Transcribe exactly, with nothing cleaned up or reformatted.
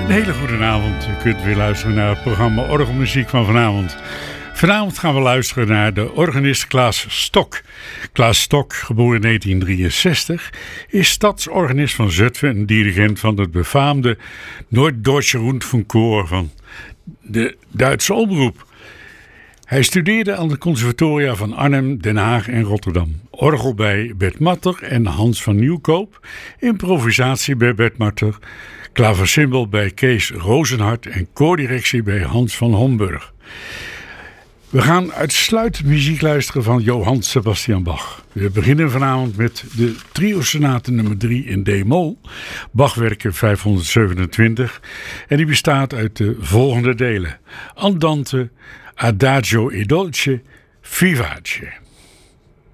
Een hele goede avond. U kunt weer luisteren naar het programma Orgelmuziek van vanavond. Vanavond gaan we luisteren naar de organist Klaas Stok. Klaas Stok, geboren in negentien drieënzestig, is stadsorganist van Zutphen en dirigent van het befaamde Norddeutsche Rundfunkchor van de Duitse omroep. Hij studeerde aan de conservatoria van Arnhem, Den Haag en Rotterdam. Orgel bij Bert Matter en Hans van Nieuwkoop, improvisatie bij Bert Matter, klaversymbal bij Kees Rozenhart en koordirectie bij Hans van Homburg. We gaan uitsluitend muziek luisteren van Johann Sebastian Bach. We beginnen vanavond met de trio-sonate nummer drie in D-moll, Bachwerken vijfhonderdzevenentwintig, en die bestaat uit de volgende delen: Andante, Adagio e dolce, Vivace.